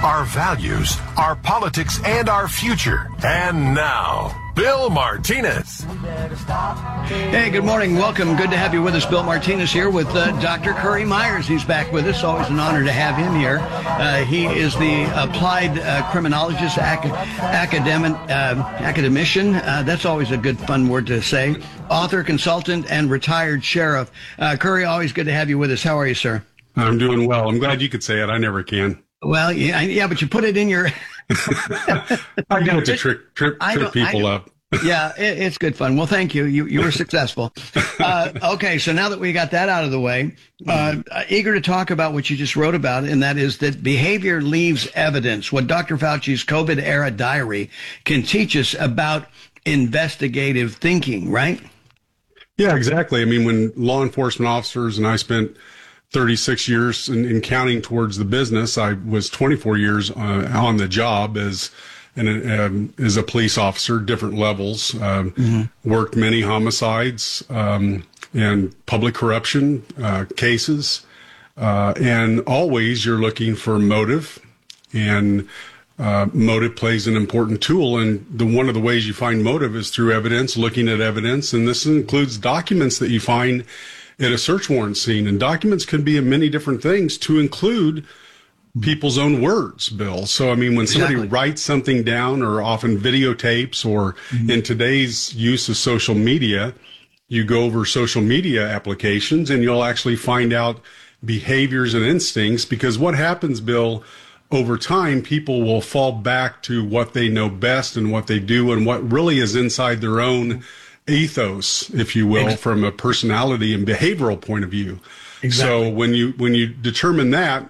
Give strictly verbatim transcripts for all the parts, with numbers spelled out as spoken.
our values, our politics, and our future. And now, Bill Martinez. Hey, good morning. Welcome. Good to have you with us. Bill Martinez here with uh, Doctor Curry Myers. He's back with us. Always an honor to have him here. Uh, he is the applied uh, criminologist, ac- academic, uh, academician. Uh, that's always a good, fun word to say. Author, consultant, and retired sheriff. Uh, Curry, always good to have you with us. How are you, sir? I'm doing well. I'm glad you could say it. I never can. Well, yeah, yeah, but you put it in your... I do it to trick, trick, trick people up. Yeah, it, it's good fun. Well, thank you. You you were successful. Uh, okay, so now that we got that out of the way, uh, eager to talk about what you just wrote about, and that is that behavior leaves evidence. What Doctor Fauci's COVID-era diary can teach us about investigative thinking, right? Yeah, exactly. I mean, when law enforcement officers, and I spent thirty-six years in, in counting towards the business, I was twenty-four years uh, on the job as and um, as a police officer, different levels, um, mm-hmm. worked many homicides um, and public corruption uh, cases. Uh, and always you're looking for motive, and uh, motive plays an important tool. And the one of the ways you find motive is through evidence, looking at evidence. And this includes documents that you find at a search warrant scene. And documents can be in many different things, to include people's own words, Bill. So, I mean, when somebody exactly. writes something down, or often videotapes, or mm-hmm. in today's use of social media, you go over social media applications and you'll actually find out behaviors and instincts, because what happens, Bill, over time, people will fall back to what they know best and what they do and what really is inside their own ethos, if you will, exactly. from a personality and behavioral point of view. Exactly. So when you, when you determine that,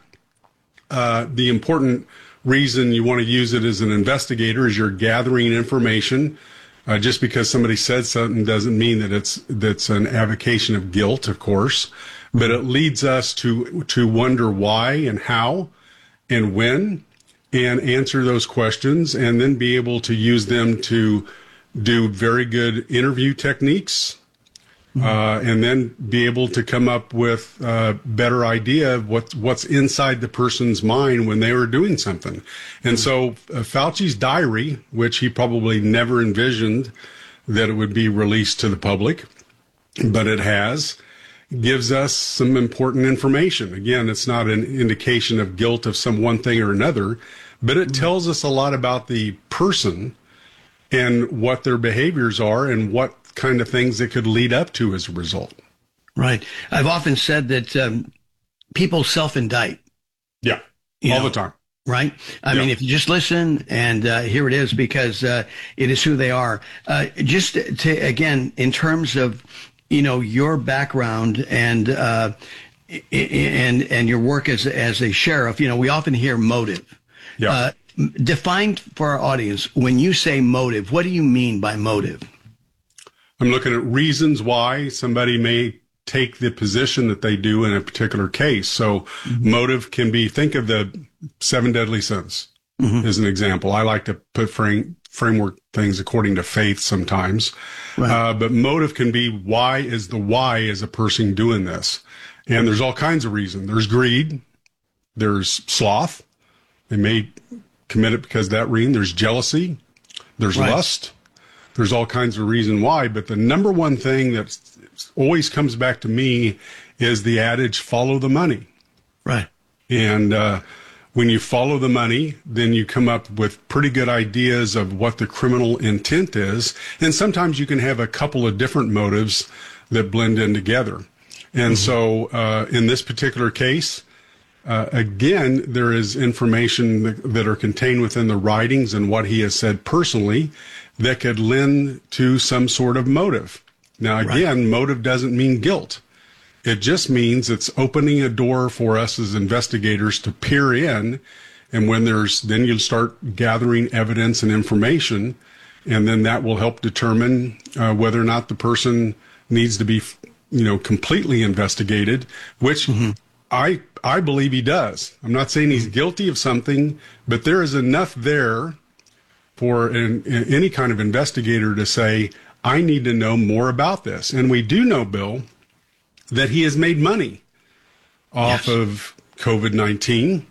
Uh, the important reason you want to use it as an investigator is you're gathering information. Uh, just because somebody said something doesn't mean that it's that's an avocation of guilt, of course, but it leads us to to wonder why and how and when, and answer those questions, and then be able to use them to do very good interview techniques. Uh, and then be able to come up with a better idea of what, what's inside the person's mind when they were doing something. And so uh, Fauci's diary, which he probably never envisioned that it would be released to the public, but it has, gives us some important information. Again, it's not an indication of guilt of some one thing or another, but it tells us a lot about the person and what their behaviors are and what kind of things that could lead up to as a result. Right. I've often said that um, people self-indict. Yeah, all know, the time. Right? I yeah. mean, if you just listen, and uh, here it is, because uh, it is who they are. Uh, just to, again, in terms of, you know, your background and uh, and and your work as as a sheriff, you know, we often hear motive. Yeah. Uh, define for our audience, when you say motive, what do you mean by motive? I'm looking at reasons why somebody may take the position that they do in a particular case. So mm-hmm. motive can be, think of the seven deadly sins mm-hmm. as an example. I like to put frame, framework things according to faith sometimes. Right. Uh, but motive can be, why is the why is a person doing this? And there's all kinds of reasons. There's greed. There's sloth. They may commit it because of that reason. There's jealousy. There's right. lust. There's all kinds of reason why, but the number one thing that always comes back to me is the adage, follow the money. Right. And uh, when you follow the money, then you come up with pretty good ideas of what the criminal intent is. And sometimes you can have a couple of different motives that blend in together. And mm-hmm. so uh, in this particular case, Uh, again, there is information that, that are contained within the writings and what he has said personally that could lend to some sort of motive. Now, again, right. motive doesn't mean guilt. It just means it's opening a door for us as investigators to peer in. And when there's, then you'll start gathering evidence and information, and then that will help determine uh, whether or not the person needs to be, you know, completely investigated, which mm-hmm. I I believe he does. I'm not saying he's guilty of something, but there is enough there for an, any kind of investigator to say, I need to know more about this. And we do know, Bill, that he has made money off yes. of COVID nineteen.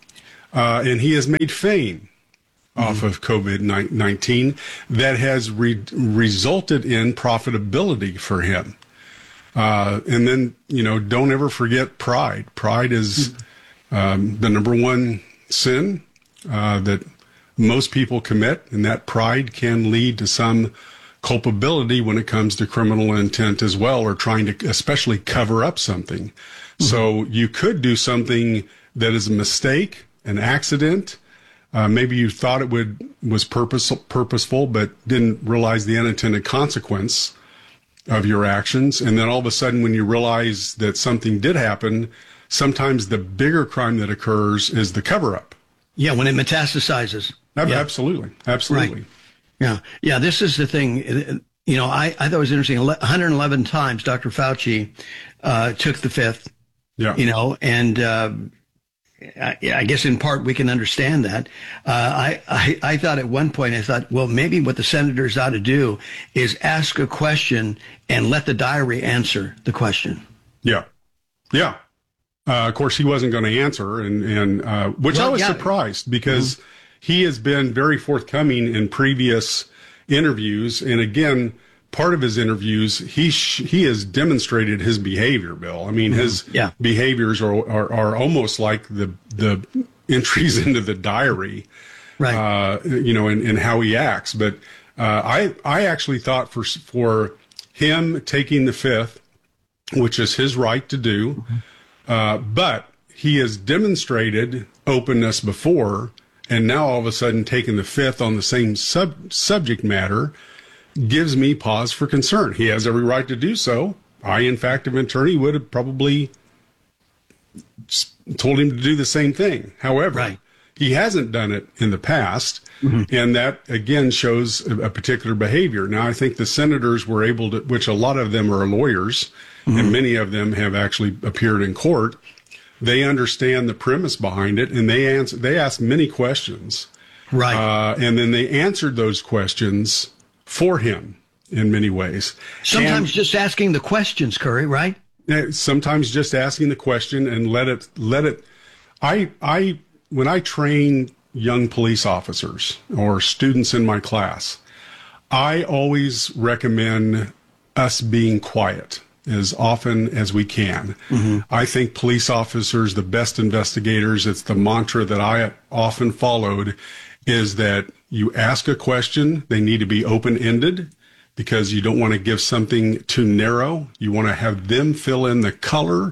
uh, and he has made fame off of COVID nineteen that has re- resulted in profitability for him. Uh, and then, you know, don't ever forget pride. Pride is um, the number one sin uh, that most people commit, and that pride can lead to some culpability when it comes to criminal intent as well, or trying to especially cover up something. Mm-hmm. So you could do something that is a mistake, an accident. Uh, maybe you thought it would was purpose, purposeful, but didn't realize the unintended consequence of your actions. And then all of a sudden, when you realize that something did happen, sometimes the bigger crime that occurs is the cover-up. Yeah, when it metastasizes. Ab- yeah. Absolutely. Absolutely. Right. Yeah. Yeah, this is the thing. You know, I, I thought it was interesting. one hundred eleven times Doctor Fauci uh, took the fifth. Yeah. You know, and uh, I, I guess in part we can understand that. Uh, I, I, I thought at one point, I thought, well, maybe what the senators ought to do is ask a question and let the diary answer the question. Yeah. Yeah. Uh, of course, he wasn't going to answer, and, and uh, which well, I was yeah. surprised because mm-hmm. he has been very forthcoming in previous interviews. And again, part of his interviews, he sh- he has demonstrated his behavior, Bill. I mean, mm-hmm. his yeah. behaviors are, are are almost like the the entries into the diary, right? Uh, you know, in, in how he acts. But uh, I I actually thought for for him taking the fifth, which is his right to do, mm-hmm. uh, but he has demonstrated openness before, and now all of a sudden taking the fifth on the same sub- subject matter gives me pause for concern. He has every right to do so. I, in fact, if an attorney would have probably told him to do the same thing. However, right. he hasn't done it in the past, mm-hmm. and that, again, shows a, a particular behavior. Now, I think the senators were able to, which a lot of them are lawyers, mm-hmm. and many of them have actually appeared in court. They understand the premise behind it, and they answer, they ask many questions. Right. Uh, and then they answered those questions for him in many ways. Sometimes and, just asking the questions, Curry, right? Sometimes just asking the question and let it, let it, I, I, when I train young police officers or students in my class, I always recommend us being quiet as often as we can. Mm-hmm. I think police officers, the best investigators, it's the mantra that I often followed, is that you ask a question, they need to be open-ended because you don't want to give something too narrow. You want to have them fill in the color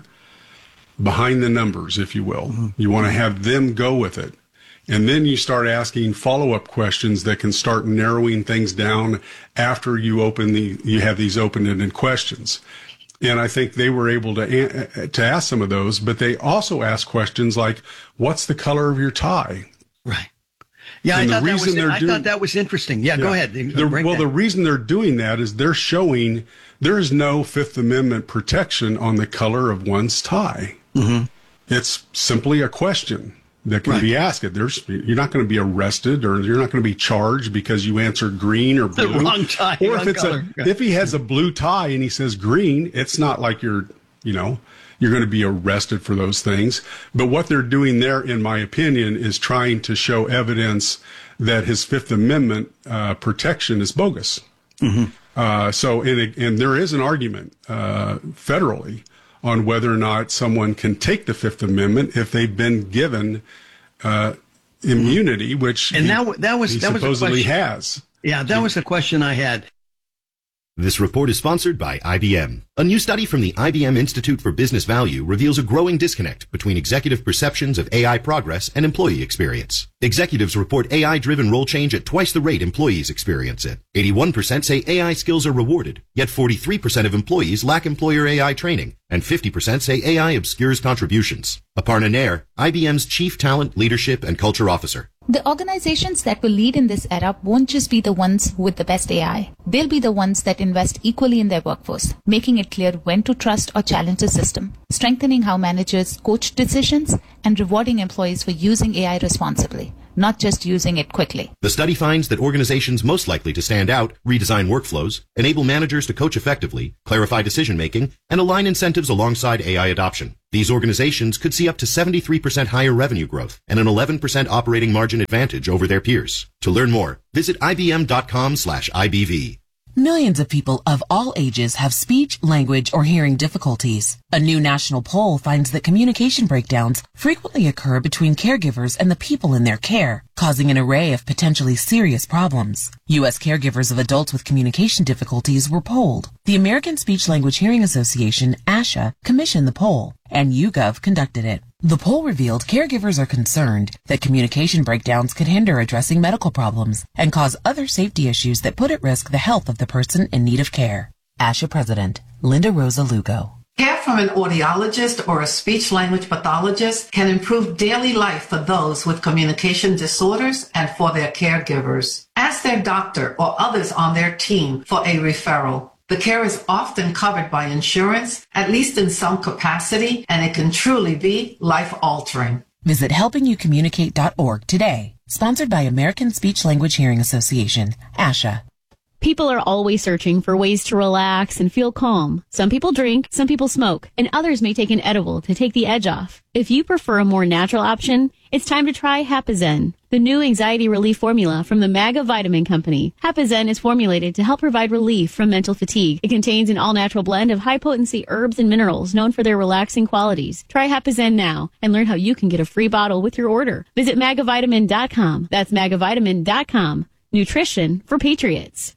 behind the numbers, if you will. Mm-hmm. You want to have them go with it. And then you start asking follow-up questions that can start narrowing things down after you open the, you have these open-ended questions. And I think they were able to to ask some of those, but they also asked questions like, what's the color of your tie? Right. Yeah, I thought, that was, I doing, thought that was interesting. Yeah, yeah. Go ahead. The, well, that. the reason they're doing that is they're showing there is no Fifth Amendment protection on the color of one's tie. Mm-hmm. It's simply a question that can right. be asked. There's, you're not going to be arrested or you're not going to be charged because you answered green or blue. The wrong tie, or wrong if it's color. a, if he has a blue tie and he says green, it's not like you're, you know, you're going to be arrested for those things. But what they're doing there, in my opinion, is trying to show evidence that his Fifth Amendment uh, protection is bogus. Mm-hmm. Uh, so, and, and there is an argument uh, federally on whether or not someone can take the Fifth Amendment if they've been given uh, immunity, which and he, that, that was, he that supposedly was a has. Yeah, that was the question I had. This report is sponsored by I B M. A new study from the I B M Institute for Business Value reveals a growing disconnect between executive perceptions of A I progress and employee experience. Executives report A I-driven role change at twice the rate employees experience it. eighty-one percent say A I skills are rewarded, yet forty-three percent of employees lack employer A I training, and fifty percent say A I obscures contributions. Aparna Nair, I B M's Chief Talent, Leadership, and Culture Officer. The organizations that will lead in this era won't just be the ones with the best A I. They'll be the ones that invest equally in their workforce, making it clear when to trust or challenge the system, strengthening how managers coach decisions, and rewarding employees for using A I responsibly. not just using it quickly. The study finds that organizations most likely to stand out redesign workflows, enable managers to coach effectively, clarify decision-making, and align incentives alongside A I adoption. These organizations could see up to seventy-three percent higher revenue growth and an eleven percent operating margin advantage over their peers. To learn more, visit ibm.com slash IBV. Millions of people of all ages have speech, language, or hearing difficulties. A new national poll finds that communication breakdowns frequently occur between caregivers and the people in their care, causing an array of potentially serious problems. U S caregivers of adults with communication difficulties were polled. The American Speech Language Hearing Association, ASHA, commissioned the poll, and YouGov conducted it. The poll revealed caregivers are concerned that communication breakdowns could hinder addressing medical problems and cause other safety issues that put at risk the health of the person in need of care. ASHA President Linda Rosa Lugo. Care from an audiologist or a speech-language pathologist can improve daily life for those with communication disorders and for their caregivers. Ask their doctor or others on their team for a referral. The care is often covered by insurance, at least in some capacity, and it can truly be life-altering. Visit helping you communicate dot org today. Sponsored by American Speech Language Hearing Association, ASHA. People are always searching for ways to relax and feel calm. Some people drink, some people smoke, and others may take an edible to take the edge off. If you prefer a more natural option, it's time to try Hapazen, the new anxiety relief formula from the Maga Vitamin Company. Hapazen is formulated to help provide relief from mental fatigue. It contains an all-natural blend of high-potency herbs and minerals known for their relaxing qualities. Try Hapazen now and learn how you can get a free bottle with your order. Visit maga vitamin dot com. That's maga vitamin dot com. Nutrition for patriots.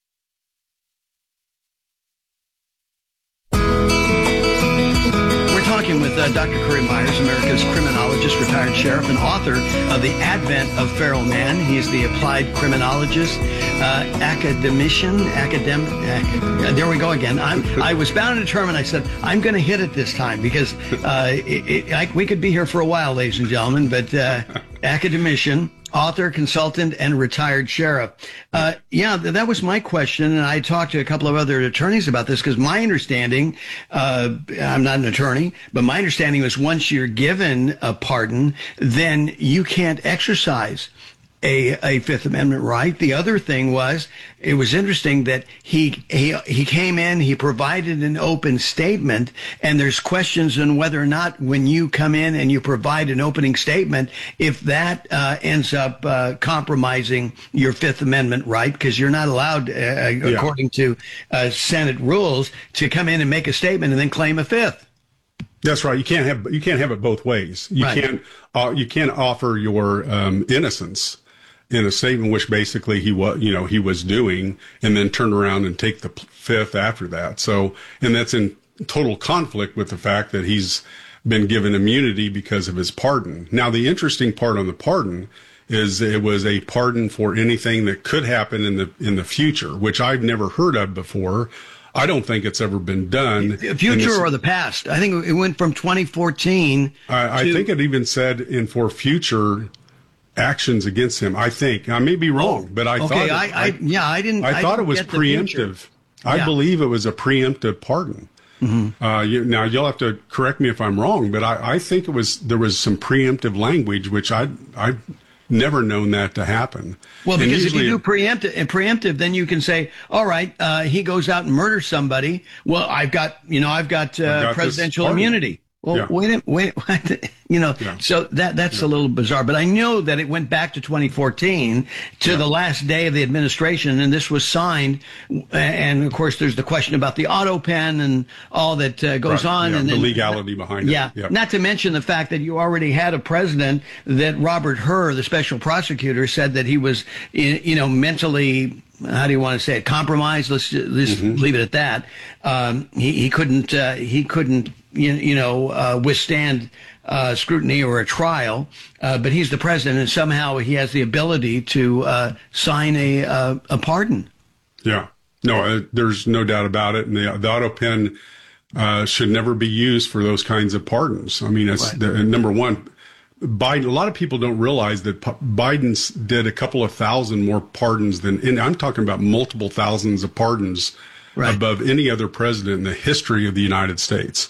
Talking with uh, Doctor Curry Myers, America's criminologist, retired sheriff, and author of The Advent of Feral Man. He's the applied criminologist, uh, academician, academic. Ac- there we go again. I'm, I was bound and determined. I said, I'm going to hit it this time because uh, it, it, I, we could be here for a while, ladies and gentlemen, but uh, academician, author, consultant, and retired sheriff. Uh, yeah, th- that was my question, and I talked to a couple of other attorneys about this because my understanding, uh, I'm not an attorney, but my understanding was once you're given a pardon, then you can't exercise a, a Fifth Amendment right. The other thing was, it was interesting that he, he, he came in, he provided an open statement, and there's questions on whether or not when you come in and you provide an opening statement, if that uh, ends up uh, compromising your Fifth Amendment right, because you're not allowed, uh, yeah. according to uh, Senate rules, to come in and make a statement and then claim a fifth. That's right. You can't have you can't have it both ways. You right. can't uh, you can't offer your um, innocence in a statement, which basically he was, you know, he was doing, and then turn around and take the fifth after that. So, and that's in total conflict with the fact that he's been given immunity because of his pardon. Now, the interesting part on the pardon is it was a pardon for anything that could happen in the in the future, which I've never heard of before. I don't think it's ever been done. The future this, or the past? I think it went from twenty fourteen. I, to, I think it even said in for future actions against him. I think I may be wrong, oh, but I okay, thought it, I, I yeah I didn't. I, I thought didn't it was preemptive. I yeah. believe it was a preemptive pardon. Mm-hmm. Uh, you, now you'll have to correct me if I'm wrong, but I, I think it was there was some preemptive language which I I. Never known that to happen. Well, because if you do preemptive, and preemptive, then you can say, all right, uh, he goes out and murders somebody. Well, I've got, you know, I've got, uh, I've got presidential immunity. Well, yeah. wait, wait, wait, you know, yeah. so that that's yeah. a little bizarre. But I know that it went back to twenty fourteen to yeah. the last day of the administration, and this was signed. And of course, there's the question about the auto pen and all that uh, goes right. on, yeah. and the then, legality behind yeah. it. Yeah, not to mention the fact that you already had a president that Robert Hur, the special prosecutor, said that he was, you know, mentally. How do you want to say it? Compromised. Let's just mm-hmm. leave it at that. Um, he, he couldn't. Uh, he couldn't. You, you know, uh, withstand uh, scrutiny or a trial. Uh, but he's the president, and somehow he has the ability to uh, sign a uh, a pardon. Yeah. No, uh, there's no doubt about it. And the, the auto pen uh, should never be used for those kinds of pardons. I mean, it's right. the, number one. Biden, a lot of people don't realize that Biden did a couple of thousand more pardons than, and I'm talking about multiple thousands of pardons right. above any other president in the history of the United States.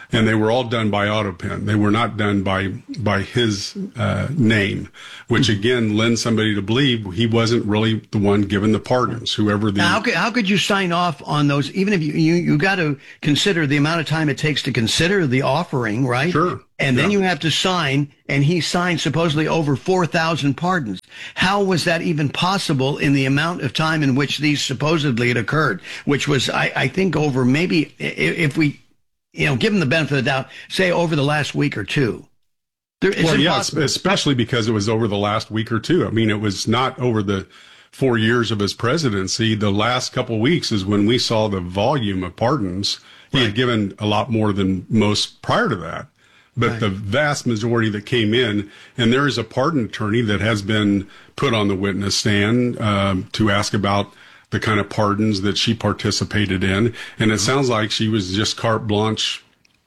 and they were all done by AutoPen. They were not done by by his uh, name, which again lends somebody to believe he wasn't really the one given the pardons. Whoever the now, how could how could you sign off on those? Even if you you you got to consider the amount of time it takes to consider the offering, right? Sure. And then yeah. you have to sign, and he signed supposedly over four thousand pardons. How was that even possible in the amount of time in which these supposedly had occurred, which was, I, I think, over maybe, if we, you know, give him the benefit of the doubt, say over the last week or two. There, well, yeah, especially because it was over the last week or two. I mean, it was not over the four years of his presidency. The last couple of weeks is when we saw the volume of pardons. He right. had given a lot more than most prior to that. But right. the vast majority that came in, and there is a pardon attorney that has been put on the witness stand um, to ask about the kind of pardons that she participated in. And it sounds like she was just carte blanche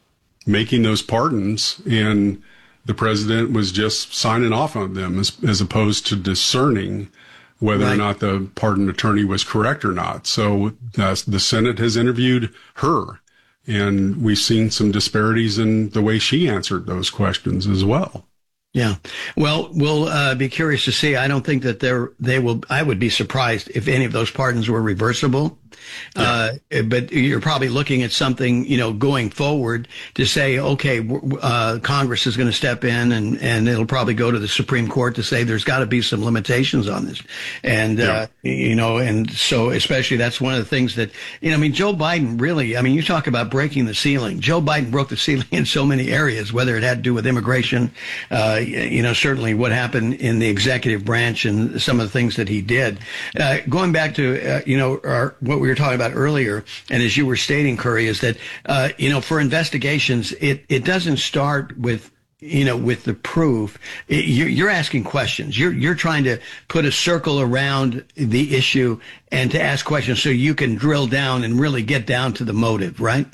making those pardons, and the president was just signing off on them as, as opposed to discerning whether right. or not the pardon attorney was correct or not. So uh, the Senate has interviewed her. And we've seen some disparities in the way she answered those questions as well. Yeah. Well, we'll uh, be curious to see. I don't think that they're, they will, I would be surprised if any of those pardons were reversible. Yeah. Uh, but you're probably looking at something, you know, going forward to say, okay, uh, Congress is going to step in, and, and it'll probably go to the Supreme Court to say there's got to be some limitations on this. And, yeah. uh, you know, and so especially that's one of the things that, you know, I mean, Joe Biden really, I mean, you talk about breaking the ceiling. Joe Biden broke the ceiling in so many areas, whether it had to do with immigration, uh, you know, certainly what happened in the executive branch and some of the things that he did. Uh, going back to, uh, you know, our, what we were talking about earlier, and as you were stating, Curry, is that, uh, you know, for investigations, it, it doesn't start with, you know, with the proof. It, you're, you're asking questions. You're, you're trying to put a circle around the issue and to ask questions so you can drill down and really get down to the motive, right?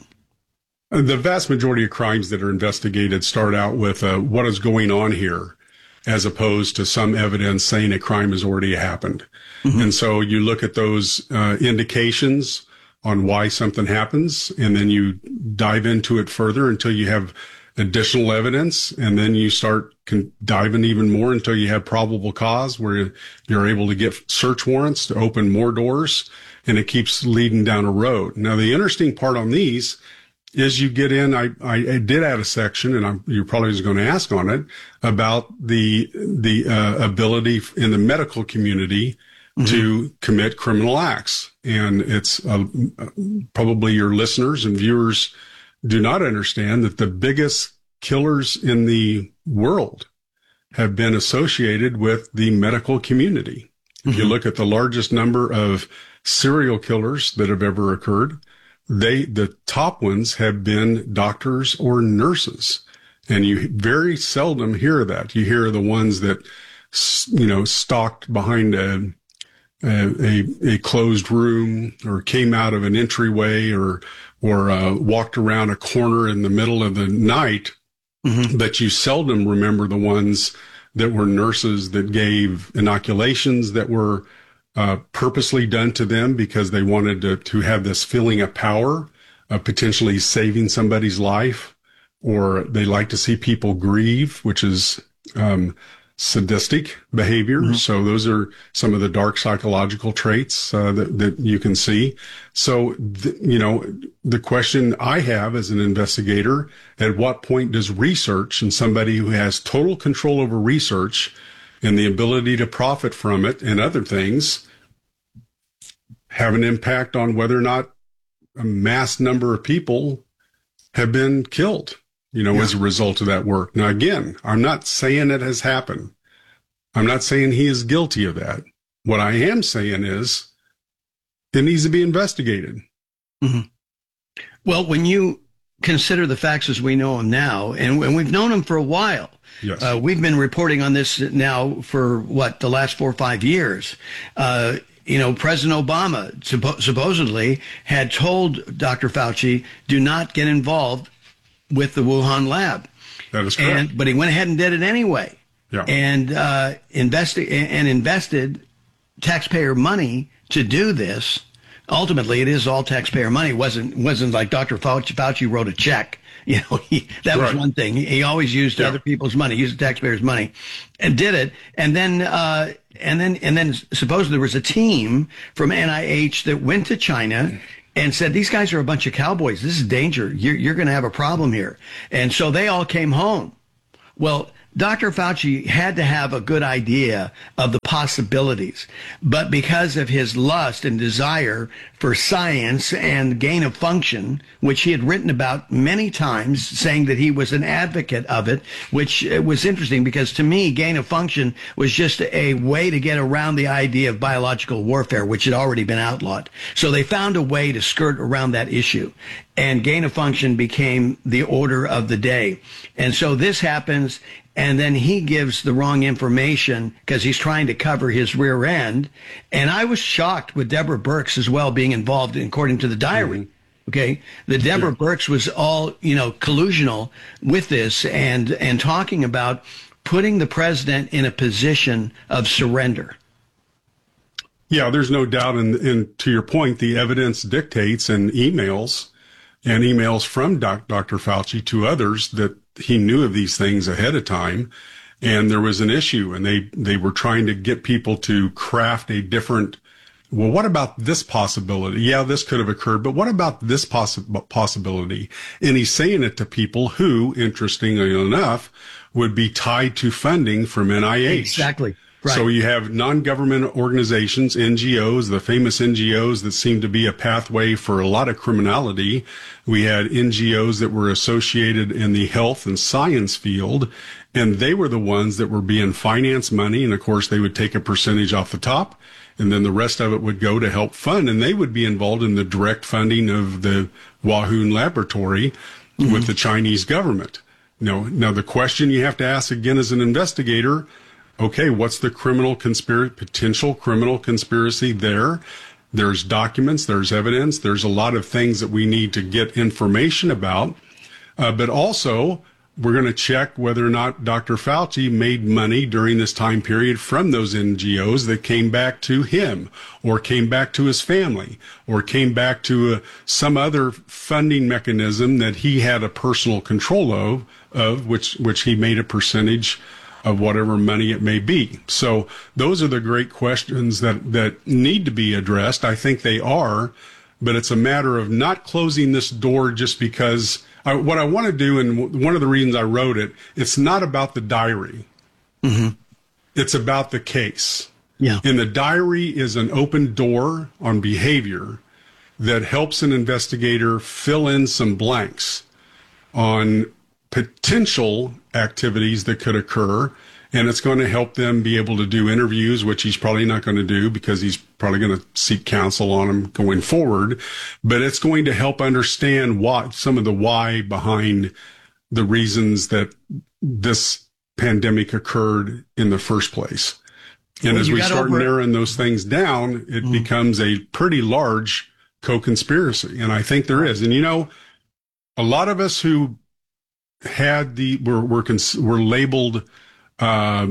The vast majority of crimes that are investigated start out with uh, what is going on here, as opposed to some evidence saying a crime has already happened. Mm-hmm. And so you look at those uh, indications on why something happens, and then you dive into it further until you have additional evidence, and then you start con- diving even more until you have probable cause, where you're able to get search warrants to open more doors, and it keeps leading down a road. Now, the interesting part on these is you get in, I, I, I did add a section, and I'm, you're probably going to ask on it, about the the uh, ability in the medical community mm-hmm. to commit criminal acts. And it's uh, probably your listeners and viewers do not understand that the biggest killers in the world have been associated with the medical community. Mm-hmm. If you look at the largest number of serial killers that have ever occurred, They, the top ones have been doctors or nurses. And you very seldom hear that. You hear the ones that, you know, stalked behind a, a, a closed room, or came out of an entryway, or, or, uh, walked around a corner in the middle of the night. Mm-hmm. But you seldom remember the ones that were nurses that gave inoculations that were Uh, purposely done to them because they wanted to, to have this feeling of power, of potentially saving somebody's life, or they like to see people grieve, which is um, sadistic behavior. Mm-hmm. So those are some of the dark psychological traits uh, that, that you can see. So, th- you know, the question I have as an investigator, at what point does research, and somebody who has total control over research and the ability to profit from it and other things, have an impact on whether or not a mass number of people have been killed, you know, yeah. as a result of that work. Now, again, I'm not saying it has happened. I'm not saying he is guilty of that. What I am saying is it needs to be investigated. Mm-hmm. Well, when you consider the facts as we know them now, and, and we've known them for a while, yes. uh, we've been reporting on this now for, what, the last four or five years. Uh, You know, President Obama suppo- supposedly had told Doctor Fauci, do not get involved with the Wuhan lab. That is correct. And, but he went ahead and did it anyway. Yeah. And, uh, investi- and invested taxpayer money to do this. Ultimately, it is all taxpayer money. It wasn't, wasn't like Doctor Fauci, Fauci wrote a check, You know, he, that right. was one thing. He, he always used yeah. other people's money, used the taxpayers' money, and did it. And then, uh, and then, and then supposedly there was a team from N I H that went to China and said, these guys are a bunch of cowboys. This is danger. You're, you're going to have a problem here. And so they all came home. Well, Doctor Fauci had to have a good idea of the possibilities, but because of his lust and desire for science and gain of function, which he had written about many times, saying that he was an advocate of it, which was interesting because to me, gain of function was just a way to get around the idea of biological warfare, which had already been outlawed. So they found a way to skirt around that issue, and gain of function became the order of the day. And so this happens. And then he gives the wrong information because he's trying to cover his rear end. And I was shocked with Deborah Birx as well being involved, according to the diary. Mm-hmm. Okay. The Deborah sure. Birx was all, you know, collusional with this and, and talking about putting the president in a position of surrender. Yeah, there's no doubt. And, and to your point, the evidence dictates and emails and emails from doc, Doctor Fauci to others that he knew of these things ahead of time, and there was an issue, and they, they were trying to get people to craft a different, well, what about this possibility? Yeah, this could have occurred, but what about this possi- possibility? And he's saying it to people who, interestingly enough, would be tied to funding from N I H. Exactly. Right. So you have non-government organizations, N G Os, the famous N G Os that seem to be a pathway for a lot of criminality. We had N G Os that were associated in the health and science field, and they were the ones that were being financed money. And of course, they would take a percentage off the top, and then the rest of it would go to help fund. And they would be involved in the direct funding of the Wuhan laboratory mm-hmm. with the Chinese government. Now, now the question you have to ask again as an investigator, okay, what's the criminal conspiracy, potential criminal conspiracy there? There's documents, there's evidence, there's a lot of things that we need to get information about. Uh, but also, we're going to check whether or not Doctor Fauci made money during this time period from those N G Os that came back to him, or came back to his family, or came back to uh, some other funding mechanism that he had a personal control of, of which, which he made a percentage of whatever money it may be. So those are the great questions that, that need to be addressed. I think they are, but it's a matter of not closing this door just because I, what I want to do, and one of the reasons I wrote it, it's not about the diary. Mm-hmm. It's about the case. Yeah. And the diary is an open door on behavior that helps an investigator fill in some blanks on potential activities that could occur, and it's going to help them be able to do interviews, which he's probably not going to do because he's probably going to seek counsel on them going forward. But it's going to help understand what some of the why behind the reasons that this pandemic occurred in the first place. And well, as we start over- narrowing those things down, it mm. becomes a pretty large co-conspiracy. And I think there is. And, you know, a lot of us who had the were were cons- were labeled uh,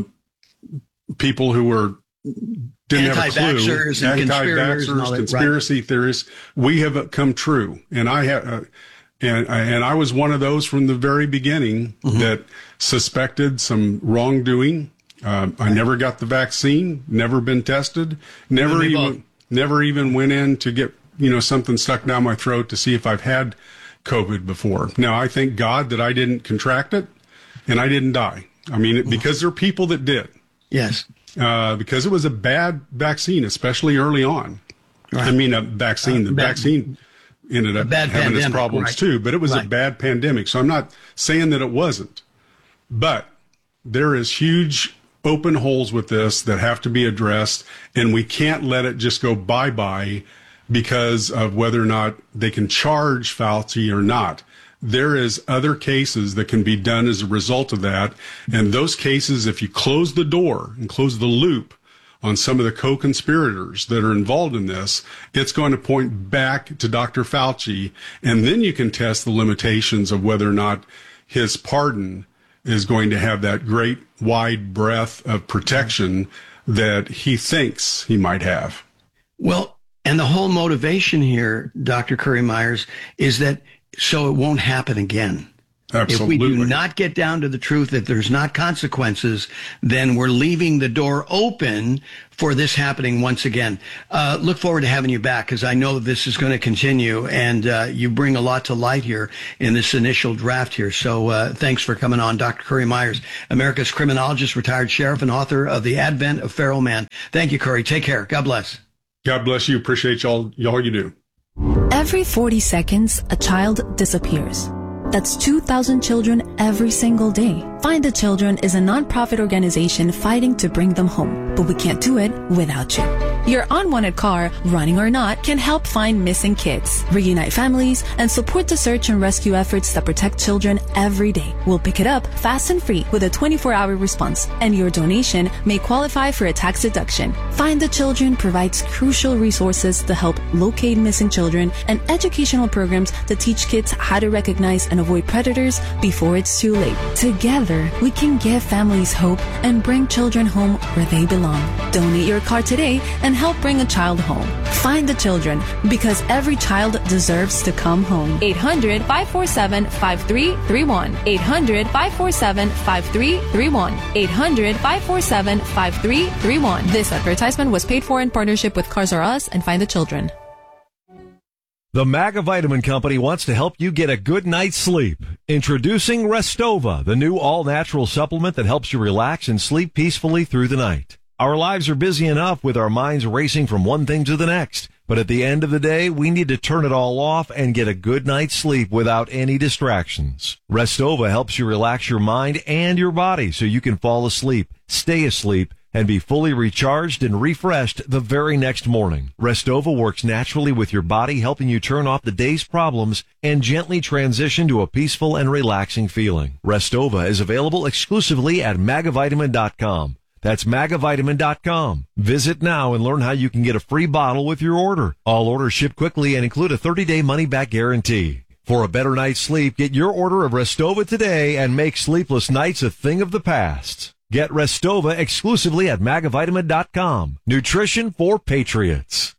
people who were didn't have a clue, anti-vaxxers, and anti-vaxxers, conspiracy right. theorists. We have come true, and I have, uh, and and I was one of those from the very beginning mm-hmm. that suspected some wrongdoing. Uh, I right. never got the vaccine, never been tested, never even both. never even went in to get you know something stuck down my throat to see if I've had COVID before. Now, I thank God that I didn't contract it and I didn't die. I mean, it, because there are people that did. Yes. Uh, because it was a bad vaccine, especially early on. Right. I mean, a vaccine, the uh, bad, vaccine ended up having pandemic, its problems right. too, but it was right. a bad pandemic. So I'm not saying that it wasn't, but there is huge open holes with this that have to be addressed, and we can't let it just go bye-bye because of whether or not they can charge Fauci or not. There is other cases that can be done as a result of that. And those cases, if you close the door and close the loop on some of the co-conspirators that are involved in this, it's going to point back to Doctor Fauci. And then you can test the limitations of whether or not his pardon is going to have that great wide breadth of protection that he thinks he might have. Well, and the whole motivation here, Doctor Curry Myers, is that so it won't happen again. Absolutely. If we do not get down to the truth that there's not consequences, then we're leaving the door open for this happening once again. Uh, look forward to having you back, because I know this is going to continue, and uh, you bring a lot to light here in this initial draft here. So uh, thanks for coming on, Doctor Curry Myers, America's criminologist, retired sheriff, and author of The Advent of Feral Man. Thank you, Curry. Take care. God bless. God bless you. Appreciate y'all, y'all you do. Every forty seconds, a child disappears. That's two thousand children every single day. Find the Children is a nonprofit organization fighting to bring them home, but we can't do it without you. Your unwanted car, running or not, can help find missing kids, reunite families, and support the search and rescue efforts that protect children every day. We'll pick it up fast and free with a twenty-four hour response, and your donation may qualify for a tax deduction. Find the Children provides crucial resources to help locate missing children and educational programs to teach kids how to recognize and avoid predators before it's too late. Together, we can give families hope and bring children home where they belong. Donate your car today and help bring a child home. Find the Children, because every child deserves to come home. eight hundred, five four seven, five three three one. eight hundred, five four seven, five three three one. eight hundred, five four seven, five three three one. This advertisement was paid for in partnership with Cars R Us and Find the Children. The Magavitamin Company wants to help you get a good night's sleep. Introducing Restova, the new all-natural supplement that helps you relax and sleep peacefully through the night. Our lives are busy enough with our minds racing from one thing to the next. But at the end of the day, we need to turn it all off and get a good night's sleep without any distractions. Restova helps you relax your mind and your body so you can fall asleep, stay asleep, and be fully recharged and refreshed the very next morning. Restova works naturally with your body, helping you turn off the day's problems and gently transition to a peaceful and relaxing feeling. Restova is available exclusively at magavitamin dot com. That's magavitamin dot com. Visit now and learn how you can get a free bottle with your order. All orders ship quickly and include a thirty day money-back guarantee. For a better night's sleep, get your order of Restova today and make sleepless nights a thing of the past. Get Restova exclusively at magavitamin dot com. Nutrition for patriots.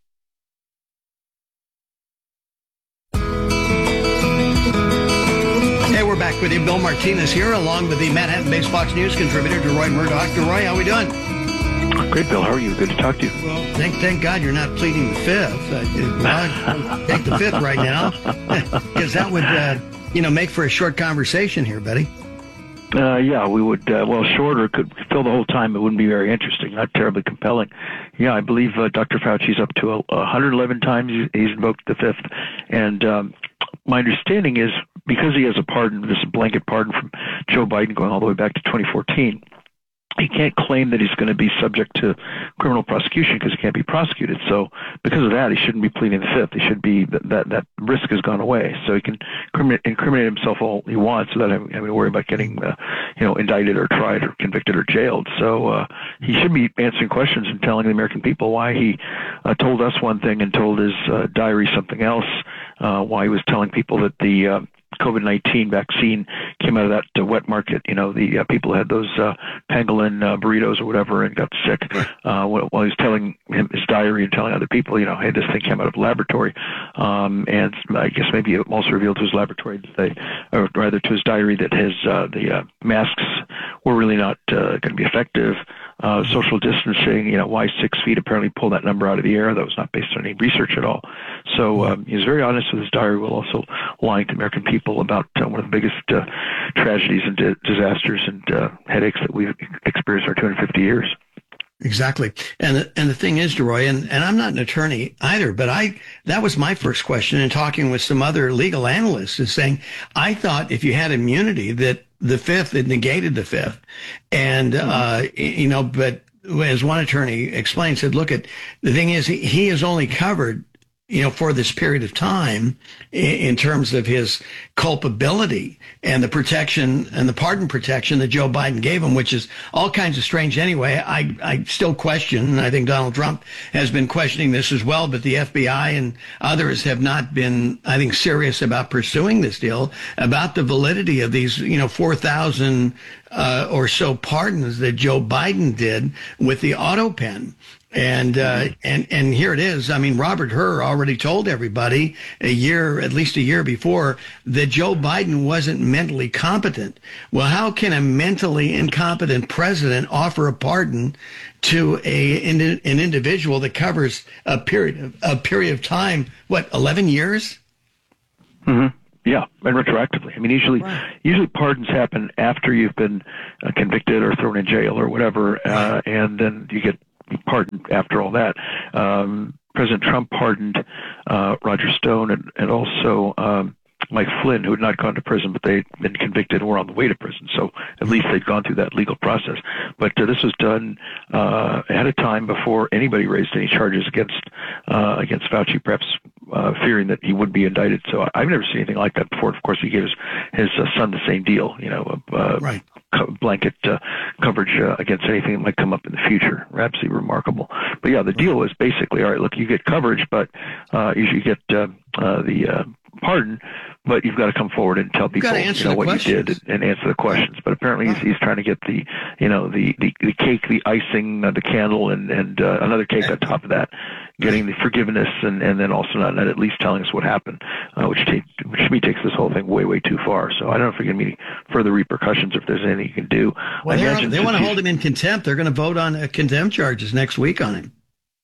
Hey, we're back with you. Bill Martinez here, along with the Manhattan-based Fox News contributor, DeRoy Murdoch. DeRoy, how we doing? Great, Bill. How are you? Good to talk to you. Well, thank thank God you're not pleading the fifth. Uh, well, take the fifth right now, because that would, uh, you know, make for a short conversation here, buddy. Uh, yeah, we would, uh, well, shorter, could fill the whole time. It wouldn't be very interesting, not terribly compelling. Yeah, I believe uh, Doctor Fauci's up to uh, one hundred eleven times he's invoked the fifth. And um, my understanding is, because he has a pardon, this blanket pardon from Joe Biden going all the way back to twenty fourteen, he can't claim that he's going to be subject to criminal prosecution because he can't be prosecuted. So because of that, he shouldn't be pleading the fifth. He should be, that that, that risk has gone away. So he can incriminate, incriminate himself all he wants without having, having to worry about getting, uh, you know, indicted or tried or convicted or jailed. So uh, he should be answering questions and telling the American people why he uh, told us one thing and told his uh, diary something else, uh, why he was telling people that the uh, COVID nineteen vaccine came out of that uh, wet market. You know, the uh, people had those uh, pangolin uh, burritos or whatever and got sick uh, while he was telling him his diary and telling other people, you know, hey, this thing came out of a laboratory. Um, and I guess maybe it also revealed to his laboratory, that they, or rather to his diary, that his uh, the uh, masks were really not uh, going to be effective. Uh, social distancing, you know, why six feet apparently pulled that number out of the air. That was not based on any research at all. So um, he was very honest with his diary, while also lying to American people about uh, one of the biggest uh, tragedies and di- disasters and uh, headaches that we've experienced in our two hundred fifty years. Exactly. And the, and the thing is, DeRoy, and, and I'm not an attorney either, but I, that was my first question in talking with some other legal analysts, is saying, I thought if you had immunity that the fifth, it negated the fifth. And, uh, you know, but as one attorney explained, said, look, at the thing is, he, he is only covered, you know, for this period of time in, in terms of his culpability and the protection and the pardon protection that Joe Biden gave him, which is all kinds of strange anyway. I, I still question, and I think Donald Trump has been questioning this as well, but the F B I and others have not been, I think, serious about pursuing this deal, about the validity of these, you know, four thousand uh, or so pardons that Joe Biden did with the auto pen. And, uh, and, and here it is. I mean, Robert Hur already told everybody a year, at least a year before, that Joe Biden wasn't mentally competent. Well, how can a mentally incompetent president offer a pardon to a, an individual that covers a period of, a period of time, what, eleven years? Mm-hmm. Yeah, and retroactively. I mean, usually, right. usually pardons happen after you've been uh, convicted or thrown in jail or whatever, uh, right. and then you get pardoned after all that. Um, President Trump pardoned uh, Roger Stone and, and also um, Mike Flynn, who had not gone to prison, but they'd been convicted and were on the way to prison. So at least they'd gone through that legal process. But uh, this was done uh, ahead of time before anybody raised any charges against uh, against Fauci, perhaps uh, fearing that he would be indicted. So I've never seen anything like that before. Of course, he gave his, his uh, son the same deal, you know, uh, right. co- blanket uh, coverage uh, against anything that might come up in the future. Absolutely remarkable. But yeah, the deal was basically, all right, look, you get coverage, but uh, you should get uh, uh, the uh, pardon, but you've got to come forward and tell people you know, what questions. you did and, and answer the questions. But apparently he's, he's trying to get the, you know, the, the, the cake, the icing, uh, the candle, and, and uh, another cake on top of that, getting the forgiveness, and, and then also not, not at least telling us what happened, uh, which, take, which to me takes this whole thing way, way too far. So I don't know if there's going to be any further repercussions or if there's anything you can do. Well, they want to hold him in contempt. They're going to vote on uh, contempt charges next week on him.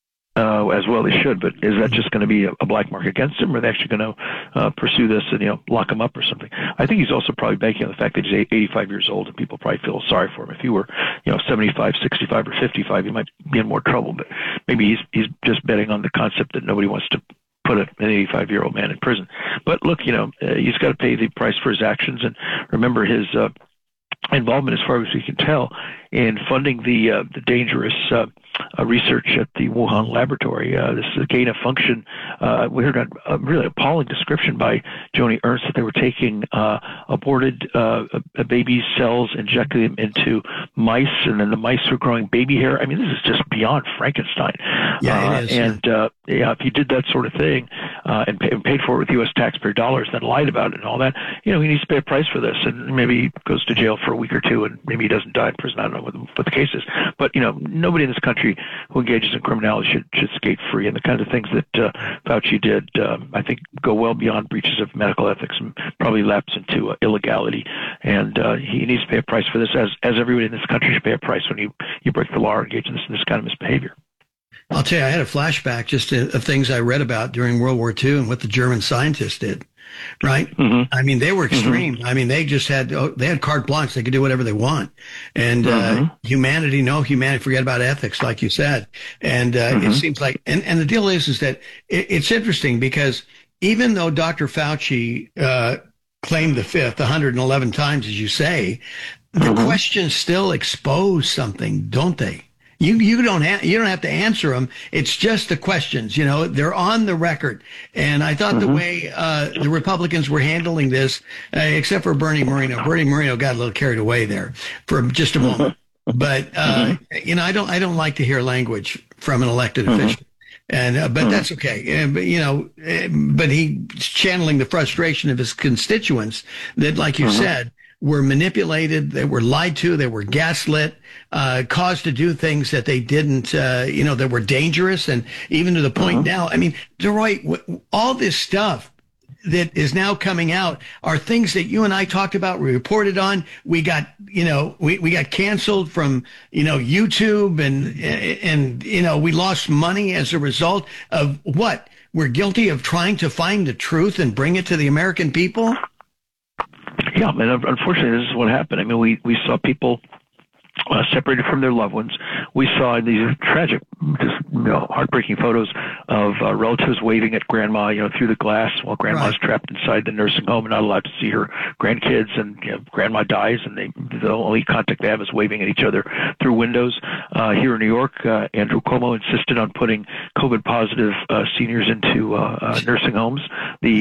Uh, as well they should, but is that just going to be a, a black mark against him, or are they actually going to uh, pursue this and, you know, lock him up or something? I think he's also probably banking on the fact that he's eighty-five years old and people probably feel sorry for him. If he were, you know, seventy-five, sixty-five, or fifty-five, he might be in more trouble, but maybe he's he's just betting on the concept that nobody wants to put an eighty-five-year-old man in prison. But look, you know, uh, he's got to pay the price for his actions, and remember his uh, involvement, as far as we can tell, in funding the uh, the dangerous uh, uh, research at the Wuhan laboratory. Uh, this is a gain of function. Uh, we heard a, a really appalling description by Joni Ernst that they were taking uh, aborted uh, baby cells, injecting them into mice, and then the mice were growing baby hair. I mean, this is just beyond Frankenstein. Yeah, uh, it is. And uh, yeah, if you did that sort of thing uh, and, pay, and paid for it with U S taxpayer dollars, then lied about it and all that, you know, he needs to pay a price for this, and maybe he goes to jail for a week or two, and maybe he doesn't die in prison. I don't know what the, what the case is, but you know, nobody in this country who engages in criminality should should skate free. And the kinds of things that uh, Fauci did, um, I think, go well beyond breaches of medical ethics and probably lapse into uh, illegality. And uh, he needs to pay a price for this, as as everybody in this country should pay a price when you you break the law or engage in this this kind of misbehavior. I'll tell you, I had a flashback just to, of things I read about during World War Two and what the German scientists did. Right? Mm-hmm. I mean, they were extreme. Mm-hmm. I mean, they just had, oh, they had carte blanche. They could do whatever they want. And, mm-hmm. uh, humanity, no humanity, forget about ethics, like you said. And, uh, mm-hmm. it seems like, and, and the deal is, is that it, it's interesting because even though Doctor Fauci, uh, claimed the fifth one hundred eleven times, as you say, the mm-hmm. questions still expose something, don't they? You you don't have you don't have to answer them. It's just the questions. You know, they're on the record. And I thought mm-hmm. the way uh, the Republicans were handling this, uh, except for Bernie Moreno, Bernie Moreno got a little carried away there for just a moment. But uh, mm-hmm. you know, I don't I don't like to hear language from an elected mm-hmm. official. And uh, but mm-hmm. that's okay. Uh, but you know, uh, but he's channeling the frustration of his constituents that, like you mm-hmm. said, were manipulated, they were lied to, they were gaslit, uh, caused to do things that they didn't, uh, you know, that were dangerous. And even to the point uh-huh. now, I mean, DeRoy, w- all this stuff that is now coming out are things that you and I talked about, we reported on. We got, you know, we, we got canceled from, you know, YouTube, and, and, you know, we lost money as a result of what? We're guilty of trying to find the truth and bring it to the American people? Yeah, and unfortunately, this is what happened. I mean, we, we saw people uh, separated from their loved ones. We saw these tragic, just you know, heartbreaking photos of uh, relatives waving at grandma, you know, through the glass while grandma's right. trapped inside the nursing home and not allowed to see her grandkids. And you know, grandma dies, and they the only contact they have is waving at each other through windows. Uh, here in New York, uh, Andrew Cuomo insisted on putting COVID positive uh, seniors into uh, uh, nursing homes. The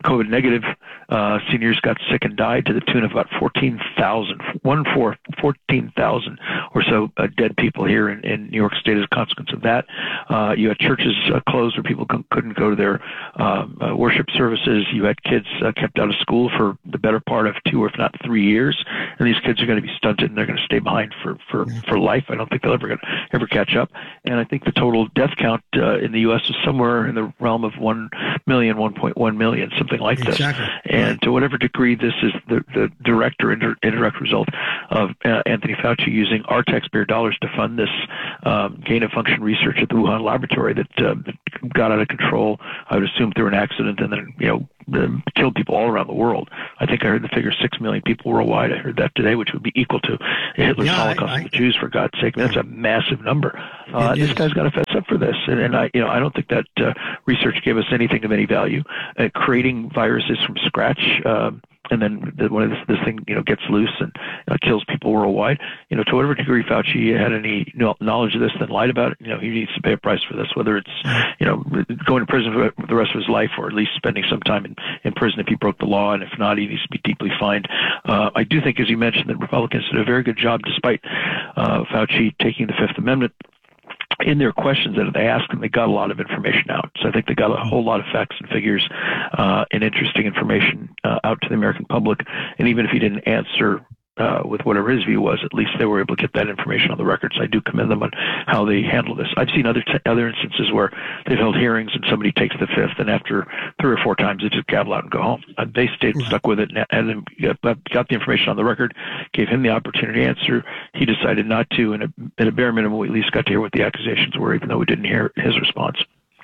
COVID negative uh, seniors got sick and died to the tune of about fourteen thousand, one four, fourteen thousand or so uh, dead people here in, in New York State as a consequence of that. Uh, you had churches uh, closed where people c- couldn't go to their um, uh, worship services. You had kids uh, kept out of school for the better part of two or if not three years, and these kids are going to be stunted and they're going to stay behind for, for, for life. I don't think they'll ever gonna, ever catch up. And I think the total death count uh, in the U S is somewhere in the realm of one million, one point one million, something like exactly. this. And right. to whatever degree this is the, the direct or indir- indirect result of uh, Anthony Fauci using our taxpayer dollars to fund this um, gain-of-function research at the Wuhan laboratory that, uh, that got out of control, I would assume through an accident, and then, you know, Um, killed people all around the world. I think I heard the figure six million people worldwide. I heard that today, which would be equal to Hitler's yeah, Holocaust I, I, of the Jews, for God's sake. I mean, that's a massive number. Uh, this is. guy's got to fess up for this, and, and I, you know, I don't think that uh, research gave us anything of any value. Uh, creating viruses from scratch. Um, and then the, when this, this thing, you know, gets loose and uh, kills people worldwide, you know, to whatever degree Fauci had any knowledge of this, then lied about it, you know, he needs to pay a price for this, whether it's, you know, going to prison for the rest of his life or at least spending some time in, in prison if he broke the law, and if not, he needs to be deeply fined. Uh, I do think, as you mentioned, that Republicans did a very good job, despite uh, Fauci taking the Fifth Amendment in their questions that they asked him. They got a lot of information out. So I think they got a whole lot of facts and figures uh, and interesting information uh, out to the American public. And even if he didn't answer uh, with whatever his view was, at least they were able to get that information on the record. So I do commend them on how they handle this. I've seen other t- other instances where they've held hearings and somebody takes the Fifth, and after three or four times they just gavel out and go home. Uh, they stayed right. stuck with it and, and got, got the information on the record, gave him the opportunity to answer. He decided not to, and at a bare minimum, we at least got to hear what the accusations were, even though we didn't hear his response.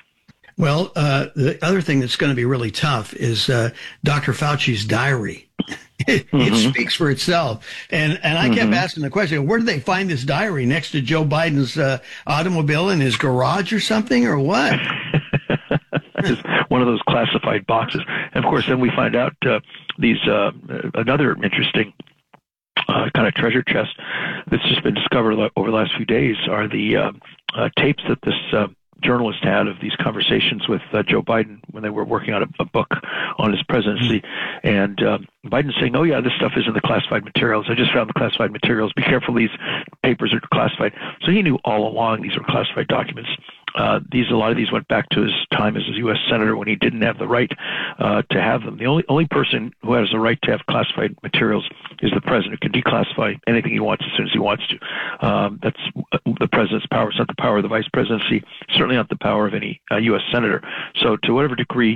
Well, uh, the other thing that's going to be really tough is uh, Doctor Fauci's diary. It, mm-hmm. it speaks for itself. And and I mm-hmm. kept asking the question, where did they find this diary? Next to Joe Biden's uh, automobile in his garage or something, or what? It's one of those classified boxes. And, of course, then we find out uh, these uh, another interesting uh, kind of treasure chest that's just been discovered over the last few days are the uh, uh, tapes that this uh, journalist had of these conversations with uh, Joe Biden when they were working on a, a book on his presidency. And uh, Biden saying, oh, yeah, this stuff is in the classified materials. I just found the classified materials. Be careful, these papers are classified. So he knew all along these were classified documents. Uh, these a lot of these went back to his time as a U S senator when he didn't have the right uh, to have them. The only only person who has the right to have classified materials is the president, who can declassify anything he wants as soon as he wants to. Um, that's the president's power. It's not the power of the vice presidency. Certainly not the power of any uh, U S senator. So to whatever degree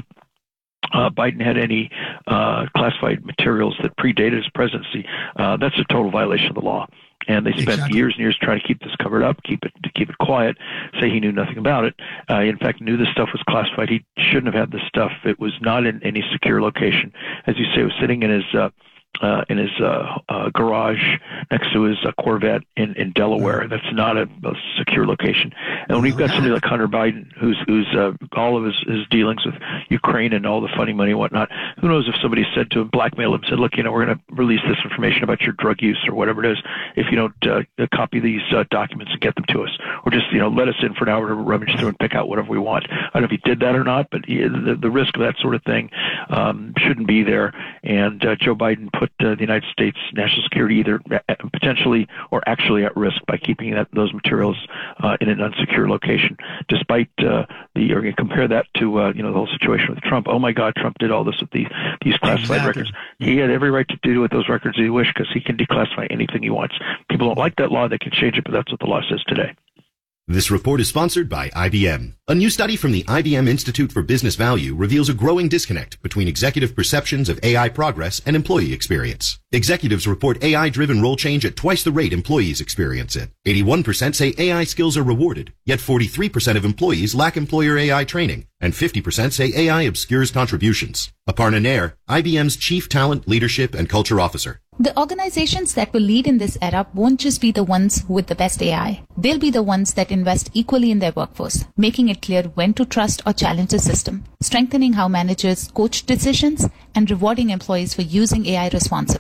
Uh, Biden had any uh, classified materials that predated his presidency, uh, that's a total violation of the law. And they spent exactly. years and years trying to keep this covered up, keep it to keep it quiet, say he knew nothing about it. Uh, in fact, knew this stuff was classified. He shouldn't have had this stuff. It was not in any secure location. As you say, it was sitting in his uh, uh, in his uh, uh, garage next to his uh, Corvette in, in Delaware. That's not a, a secure location. And when you've got somebody like Hunter Biden, who's who's uh, all of his, his dealings with Ukraine and all the funny money and whatnot, who knows if somebody said to him, blackmail him, said, look, you know, we're going to release this information about your drug use or whatever it is if you don't uh, copy these uh, documents and get them to us, or just, you know, let us in for an hour to rummage through and pick out whatever we want. I don't know if he did that or not, but he, the, the risk of that sort of thing um, shouldn't be there. And uh, Joe Biden put uh, the United States national security either potentially or actually at risk by keeping that, those materials uh, in an unsecure location. Despite uh, the, you're going to compare that to uh, you know the whole situation with Trump. Oh my God, Trump did all this with these these classified exactly. records. He had every right to do with those records he wished, because he can declassify anything he wants. People don't like that law; they can change it, but that's what the law says today. This report is sponsored by I B M. A new study from the I B M Institute for Business Value reveals a growing disconnect between executive perceptions of A I progress and employee experience. Executives report A I-driven role change at twice the rate employees experience it. eighty-one percent say A I skills are rewarded, yet forty-three percent of employees lack employer A I training, and fifty percent say A I obscures contributions. Aparna Nair, I B M's Chief Talent, Leadership, and Culture Officer. The organizations that will lead in this era won't just be the ones with the best A I. They'll be the ones that invest equally in their workforce, making it clear when to trust or challenge the system, strengthening how managers coach decisions, and rewarding employees for using A I responsibly.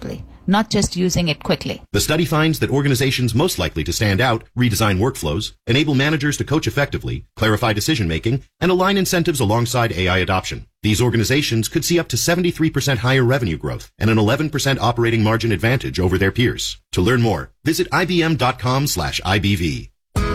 not just using it quickly. The study finds that organizations most likely to stand out redesign workflows, enable managers to coach effectively, clarify decision-making, and align incentives alongside A I adoption. These organizations could see up to seventy-three percent higher revenue growth and an eleven percent operating margin advantage over their peers. To learn more, visit ibm.com slash IBV.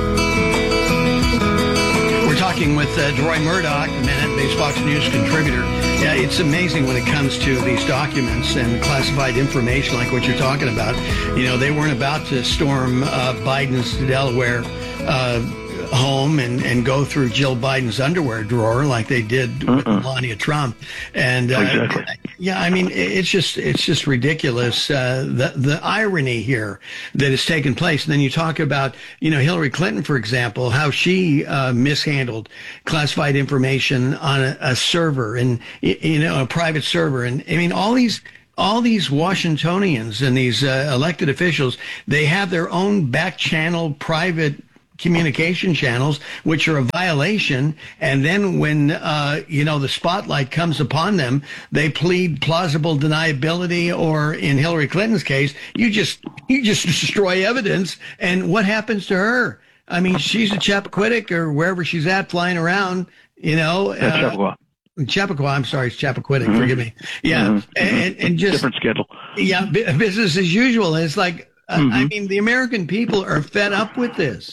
We're talking with uh, Deroy Murdock, Manhattan-based Fox News contributor. Yeah, it's amazing when it comes to these documents and classified information like what you're talking about. You know, they weren't about to storm uh, Biden's Delaware uh, home and, and go through Jill Biden's underwear drawer like they did Mm-mm. with Melania Trump. And uh, exactly. yeah, I mean, it's just it's just ridiculous, uh, the the irony here that has taken place. And then you talk about, you know, Hillary Clinton, for example, how she uh, mishandled classified information on a, a server and, you know, a private server. And I mean, all these all these Washingtonians and these uh, elected officials, they have their own back channel private communication channels, which are a violation. And then when, uh, you know, the spotlight comes upon them, they plead plausible deniability, or in Hillary Clinton's case, you just, you just destroy evidence. And what happens to her? I mean, she's a Chappaquiddick or wherever she's at flying around, you know. That's uh, Chappaqua. Chappaqua, I'm sorry, it's Chappaquiddick, mm-hmm. forgive me. Yeah. Mm-hmm. And, and just. Different schedule. Yeah, business as usual. It's like, uh, mm-hmm. I mean, the American people are fed up with this.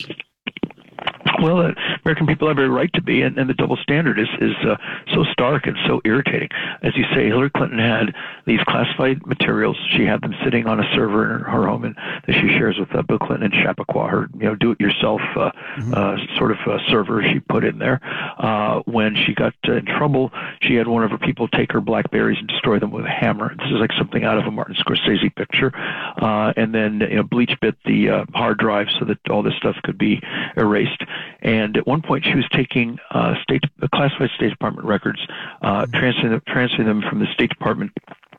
Well, uh, American people have every right to be, and, and the double standard is is uh, so stark and so irritating. As you say, Hillary Clinton had these classified materials. She had them sitting on a server in her, her home, and that she shares with uh, Bill Clinton and Chappaqua, her you know do-it-yourself uh, mm-hmm. uh, sort of uh, server she put in there. Uh, when she got uh, in trouble, she had one of her people take her BlackBerries and destroy them with a hammer. This is like something out of a Martin Scorsese picture. Uh, and then you know bleach bit the uh, hard drive so that all this stuff could be erased. And at one point, she was taking uh, state uh, classified State Department records, uh, transferring them, transferring them from the State Department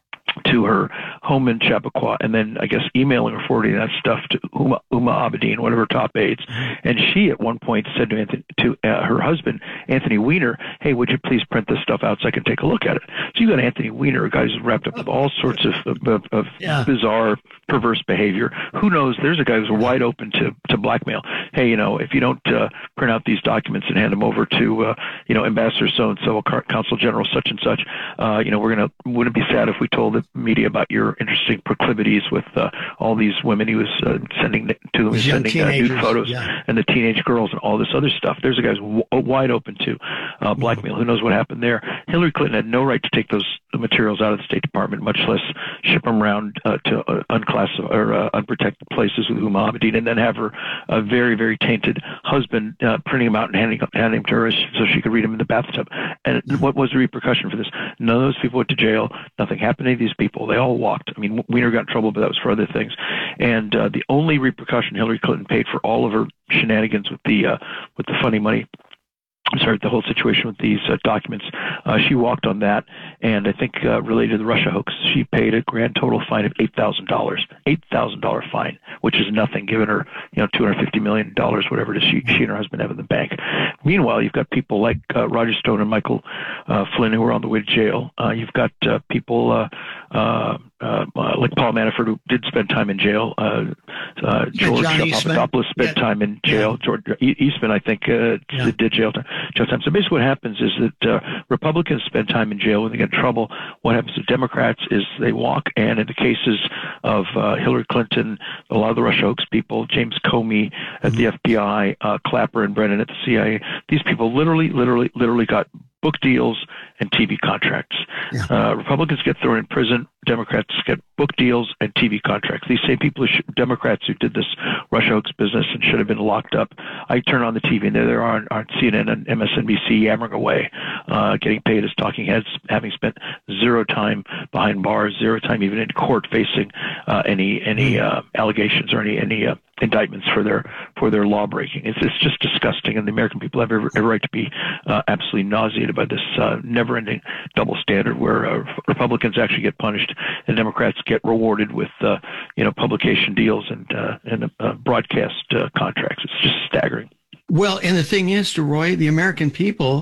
to her home in Chappaqua, and then I guess emailing or forwarding that stuff to Uma, Uma Abedin, one of her top aides. And she at one point said to Anthony, to uh, her husband, Anthony Weiner, "Hey, would you please print this stuff out so I can take a look at it?" So you got Anthony Weiner, a guy who's wrapped up with all sorts of of, of yeah. bizarre, perverse behavior. Who knows? There's a guy who's wide open to to blackmail. Hey, you know, if you don't uh, print out these documents and hand them over to uh, you know Ambassador so and so, Consul General such and such, uh, you know, we're gonna wouldn't it be sad if we told the media about your interesting proclivities with uh, all these women he was uh, sending to them, he was sending uh, nude photos yeah. and the teenage girls and all this other stuff. There's a guy who's w- wide open to uh, blackmail. Who knows what happened there? Hillary Clinton had no right to take those materials out of the State Department, much less ship them around uh, to uh, unclassified or uh, unprotected places with Uma Abedin, and then have her uh, very, very tainted husband uh, printing them out and handing, handing them to her so she could read them in the bathtub. And what was the repercussion for this? None of those people went to jail. Nothing happened to these people. They all walked. I mean, Weiner got in trouble, but that was for other things. And uh, the only repercussion Hillary Clinton paid for all of her shenanigans with the uh, with the funny money. I'm sorry, the whole situation with these uh, documents. Uh, she walked on that, and I think uh, related to the Russia hoax, she paid a grand total fine of eight thousand dollars. eight thousand dollars fine, which is nothing, given her, you know, two hundred fifty million dollars, whatever it is she, she and her husband have in the bank. Meanwhile, you've got people like uh, Roger Stone and Michael uh, Flynn who are on the way to jail. Uh, you've got uh, people uh, uh, uh, like Paul Manafort, who did spend time in jail. Uh, uh, George Papadopoulos spent yeah. time in jail. Yeah. George Eastman, I think, uh, yeah. did jail time. Jail time. So basically what happens is that uh, Republicans spend time in jail when they get in trouble. What happens to Democrats is they walk, and in the cases of uh, Hillary Clinton, a lot of the Russia hoax people, James Comey at the F B I, uh, Clapper and Brennan at the C I A, these people literally, literally, literally got book deals and T V contracts. Yeah. Uh, Republicans get thrown in prison. Democrats get book deals and T V contracts. These same people, who sh- Democrats who did this Russia hoax business and should have been locked up. I turn on the T V and there they are on, on C N N and M S N B C yammering away, uh, getting paid as talking heads, having spent zero time behind bars, zero time even in court facing uh, any any uh, allegations or any any uh, indictments for their for their law breaking. It's it's just disgusting, and the American people have every, every right to be uh, absolutely nauseated by this uh, never-ending double standard, where uh, Republicans actually get punished and Democrats get rewarded with uh, you know publication deals and uh, and uh, broadcast uh, contracts. It's just staggering. Well, and the thing is, Deroy, the American people,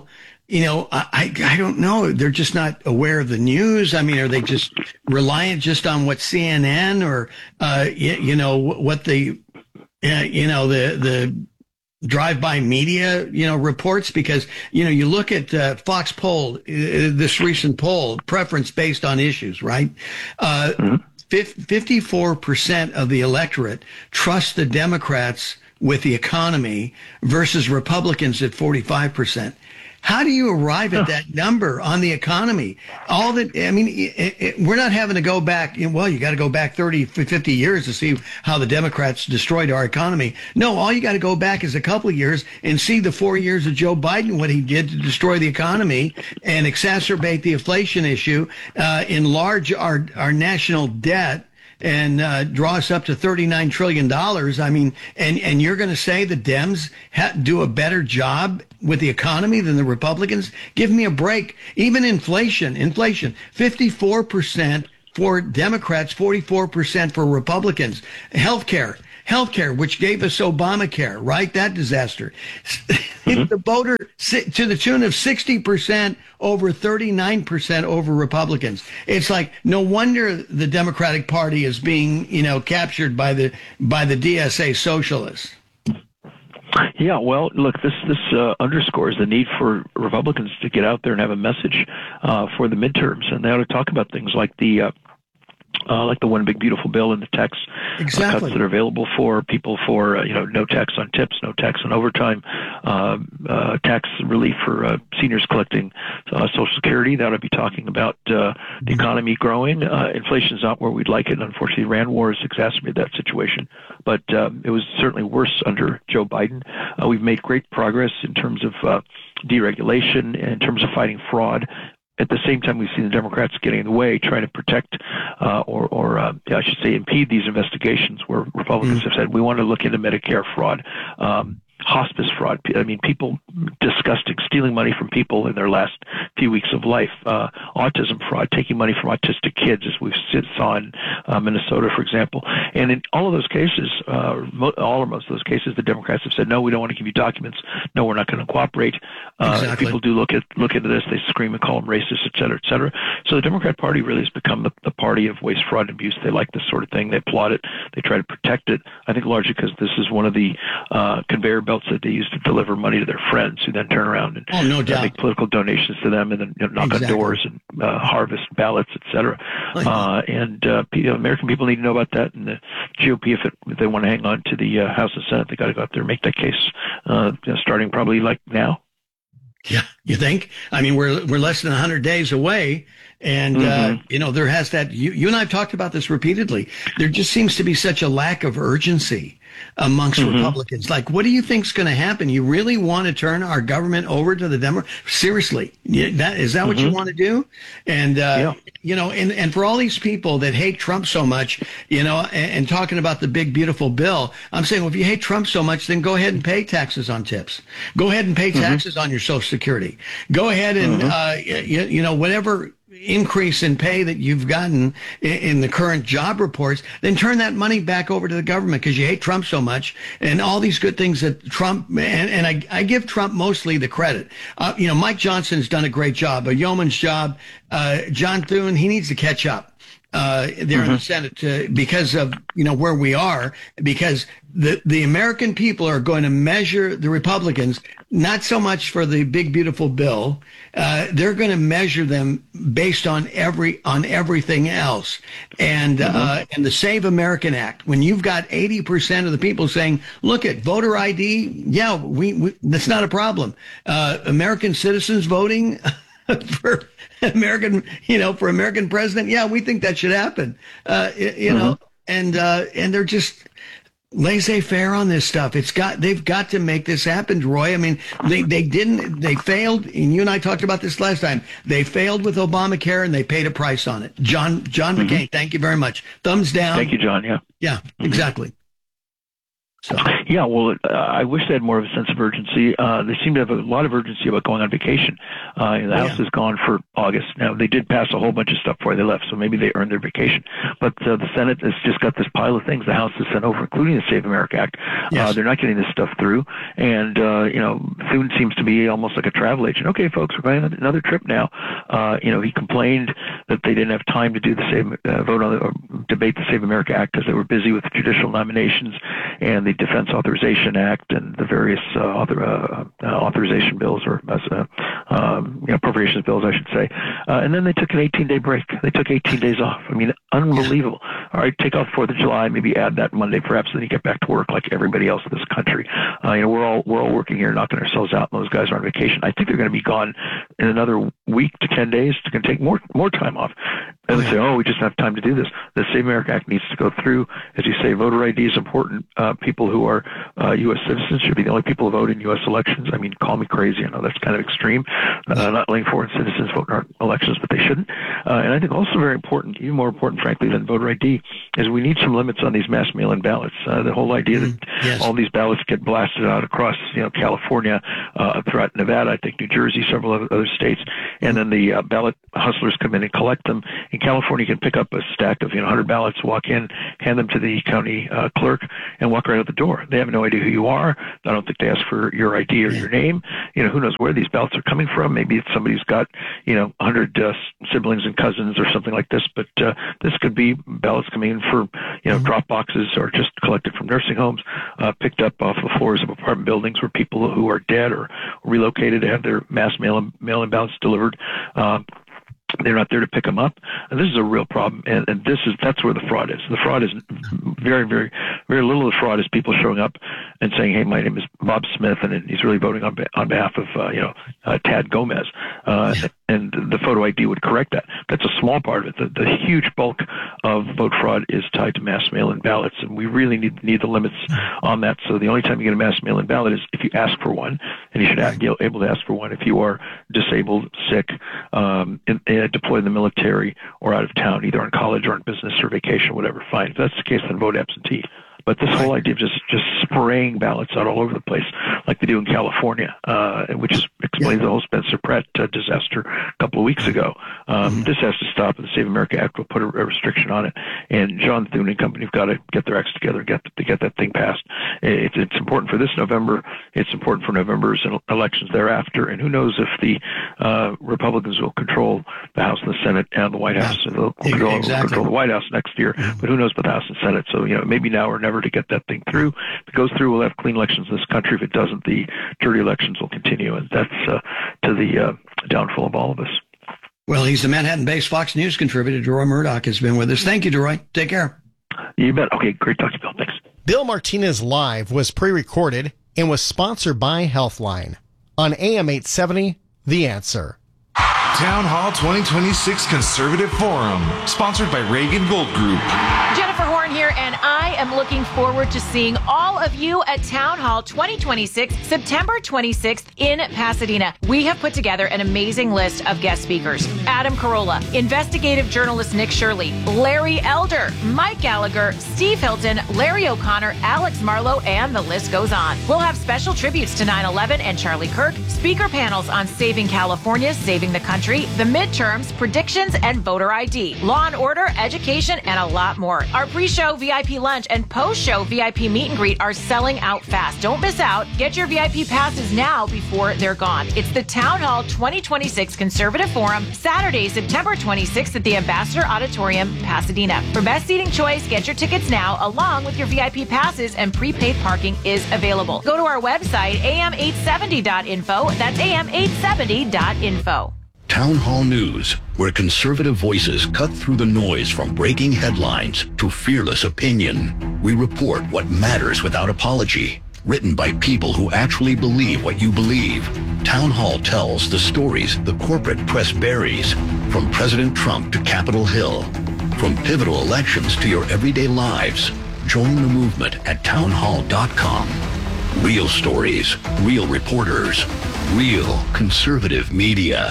you know, I, I don't know. They're just not aware of the news. I mean, are they just reliant just on what C N N or, uh, you, you know, what the, uh, you know, the, the drive-by media, you know, reports? Because, you know, you look at uh, Fox poll, uh, this recent poll, preference based on issues, right? Uh, mm-hmm. fifty-four percent of the electorate trust the Democrats with the economy versus Republicans at forty-five percent. How do you arrive at that number on the economy? All that, I mean, it, it, we're not having to go back. Well, you got to go back thirty, fifty years to see how the Democrats destroyed our economy. No, all you got to go back is a couple of years and see the four years of Joe Biden, what he did to destroy the economy and exacerbate the inflation issue, uh, enlarge our, our national debt, and uh, draw us up to thirty-nine trillion dollars. I mean, and, and you're going to say the Dems ha- do a better job with the economy than the Republicans? Give me a break. Even inflation, inflation, fifty-four percent for Democrats, forty-four percent for Republicans. Healthcare, healthcare, which gave us Obamacare, right? That disaster. Mm-hmm. The voter to the tune of sixty percent over thirty-nine percent over Republicans. It's like, no wonder the Democratic Party is being, you know, captured by the, by the D S A socialists. Yeah, well, look, this this uh, underscores the need for Republicans to get out there and have a message uh, for the midterms, and they ought to talk about things like the uh, uh, like the One Big Beautiful Bill and the tax exactly. uh, cuts that are available for people for uh, you know no tax on tips, no tax on overtime, uh, uh, tax relief for uh, seniors collecting uh, Social Security. That ought to be talking about uh, the economy growing. Uh, inflation is not where we'd like it. Unfortunately, the Iran war has exacerbated that situation. But um, it was certainly worse under Joe Biden. Uh, we've made great progress in terms of uh, deregulation and in terms of fighting fraud. At the same time, we've seen the Democrats getting in the way, trying to protect uh, or, or uh, I should say, impede these investigations where Republicans mm-hmm. have said, we want to look into Medicare fraud. Um, hospice fraud. I mean, people disgusting, stealing money from people in their last few weeks of life. Uh, autism fraud, taking money from autistic kids, as we saw in uh, Minnesota, for example. And in all of those cases, uh, mo- all or most of those cases, the Democrats have said, no, we don't want to give you documents. No, we're not going to cooperate. Uh, exactly. If people do look at look into this, they scream and call them racist, et cetera, et cetera. So the Democrat Party really has become the, the party of waste, fraud, and abuse. They like this sort of thing. They applaud it. They try to protect it. I think largely because this is one of the uh, conveyor belts that they use to deliver money to their friends, who then turn around and oh, no doubt. make political donations to them, and then you know, knock exactly. on doors and uh, harvest ballots, et cetera. Uh, and uh, you know, American people need to know about that. And the G O P, if, it, if they want to hang on to the uh, House and Senate, they got to go out there and make that case, uh, you know, starting probably like now. Yeah, you think? I mean, we're we're less than one hundred days away, and mm-hmm. uh, you know, there has that. You, you and I have talked about this repeatedly. There just seems to be such a lack of urgency amongst mm-hmm. Republicans. Like, what do you think's going to happen? You really want to turn our government over to the Democrats? Seriously, that is that mm-hmm. what you want to do? And uh, yeah. you know, and and for all these people that hate Trump so much, you know, and, and talking about the big beautiful bill, I'm saying, well, if you hate Trump so much, then go ahead and pay taxes on tips. Go ahead and pay taxes mm-hmm. on your Social Security. Go ahead and mm-hmm. uh, you, you know, whatever increase in pay that you've gotten in, in the current job reports, then turn that money back over to the government because you hate Trump so much, and all these good things that Trump, and, and I, I give Trump mostly the credit. Uh, you know, Mike Johnson's done a great job, a yeoman's job. Uh, John Thune, he needs to catch up. Uh, there mm-hmm. in the Senate uh, because of, you know, where we are, because the, the American people are going to measure the Republicans, not so much for the big, beautiful bill. Uh, they're going to measure them based on every, on everything else. And, mm-hmm. uh, and the Save American Act, when you've got eighty percent of the people saying, look at voter I D. Yeah, we, we that's not a problem. Uh, American citizens voting for American, you know, for American president. Yeah, we think that should happen. Uh, you, you mm-hmm. know, and, uh, and they're just laissez-faire on this stuff. It's got, they've got to make this happen, Roy. I mean, they, they didn't, they failed. And you and I talked about this last time. They failed with Obamacare and they paid a price on it. John, John mm-hmm. McCain, thank you very much. Thumbs down. Thank you, John. Yeah. Yeah, mm-hmm. exactly. So. Yeah, well, uh, I wish they had more of a sense of urgency. Uh, they seem to have a lot of urgency about going on vacation. Uh, the oh, House yeah. is gone for August. Now, they did pass a whole bunch of stuff before they left, so maybe they earned their vacation. But uh, the Senate has just got this pile of things the House has sent over, including the Save America Act. Yes. Uh, they're not getting this stuff through. And, uh, you know, Thune seems to be almost like a travel agent. Okay, folks, we're going on another trip now. Uh, you know, he complained that they didn't have time to do the Save, uh, vote on the, or debate the Save America Act because they were busy with the judicial nominations and the Defense Authorization Act and the various uh, author, uh, uh, authorization bills or uh, um, you know, appropriations bills, I should say. Uh, and then they took an eighteen-day break. They took eighteen days off. I mean, unbelievable. All right, take off fourth of July, maybe add that Monday, perhaps, then you get back to work like everybody else in this country. Uh, you know, we're all we're all working here, knocking ourselves out, and those guys are on vacation. I think they're going to be gone in another week to ten days. They're going to take more more time off. And they say, oh, we just don't have time to do this. The Save America Act needs to go through. As you say, voter I D is important. Uh, people who are uh, U S citizens should be the only people who vote in U S elections. I mean, call me crazy. I know that's kind of extreme. Uh, not letting foreign citizens vote in our elections, but they shouldn't. Uh, and I think also very important, even more important, frankly, than voter I D, is we need some limits on these mass mail-in ballots. Uh, the whole idea that yes. all these ballots get blasted out across, you know, California, uh, throughout Nevada, I think New Jersey, several other, other states, and then the uh, ballot hustlers come in and collect them. In California, you can pick up a stack of, you know, one hundred ballots, walk in, hand them to the county uh, clerk, and walk right out the door. They have no idea who you are. I don't think they ask for your I D or your name. You know, who knows where these ballots are coming from. Maybe it's somebody who's got, you know, one hundred uh, siblings and cousins or something like this. But uh, this could be ballots coming in for, you know, drop boxes or just collected from nursing homes, uh, picked up off the floors of apartment buildings where people who are dead or relocated to have their mass mail-in, mail-in ballots delivered. Uh, They're not there to pick them up. And this is a real problem. And, and this is, that's where the fraud is. The fraud is very, very, very little of the fraud is people showing up and saying, hey, my name is Bob Smith, and he's really voting on, on behalf of, uh, you know, uh, Tad Gomez. Uh, yeah. And the photo I D would correct that. That's a small part of it. The, the huge bulk of vote fraud is tied to mass mail-in ballots, and we really need need the limits on that. So the only time you get a mass mail-in ballot is if you ask for one, and you should act, be able to ask for one if you are disabled, sick, um, in, in, deployed in the military, or out of town, either on college or on business or vacation, whatever. Fine. If that's the case, then vote absentee. But this whole idea of just, just spraying ballots out all over the place, like they do in California, uh, which is, explains the whole Spencer Pratt uh, disaster a couple of weeks ago. Um, mm-hmm. This has to stop, and the Save America Act will put a, a restriction on it. And John Thune and company have got to get their acts together and get to get that thing passed. It's, it's important for this November. It's important for November's elections thereafter. And who knows if the uh, Republicans will control the House and the Senate and the White House. They'll control, exactly. control the White House next year, mm-hmm. but who knows about the House and Senate. So, you know, maybe now or never to get that thing through. If it goes through, we'll have clean elections in this country. If it doesn't, the dirty elections will continue, and that's uh, to the uh, downfall of all of us. Well, he's the Manhattan-based Fox News contributor. DeRoy Murdoch has been with us. Thank you, DeRoy. Take care. You bet. Okay, great talking to you, Bill. Thanks. Bill Martinez Live was pre-recorded and was sponsored by Healthline on A M eight seventy, The Answer. Town Hall twenty twenty-six Conservative Forum, sponsored by Reagan Gold Group. Jennifer Horn here, and I am looking forward to seeing all of you at Town Hall twenty twenty-six, September twenty-sixth in Pasadena. We have put together an amazing list of guest speakers. Adam Carolla, investigative journalist Nick Shirley, Larry Elder, Mike Gallagher, Steve Hilton, Larry O'Connor, Alex Marlowe, and the list goes on. We'll have special tributes to nine eleven and Charlie Kirk, speaker panels on saving California, saving the country, the midterms, predictions, and voter I D, law and order, education, and a lot more. Our pre-show V I P lunch and post-show V I P meet and greet are selling out fast. Don't miss out. Get your V I P passes now before they're gone. It's the Town Hall twenty twenty-six Conservative Forum, Saturday, September twenty-sixth at the Ambassador Auditorium, Pasadena. For best seating choice, get your tickets now, along with your V I P passes, and prepaid parking is available. Go to our website, A M eight seventy dot info. That's A M eight seventy dot info. Town Hall News, where conservative voices cut through the noise from breaking headlines to fearless opinion. We report what matters without apology. Written by people who actually believe what you believe. Town Hall tells the stories the corporate press buries, from President Trump to Capitol Hill, from pivotal elections to your everyday lives. Join the movement at town hall dot com. Real stories, real reporters, real conservative media.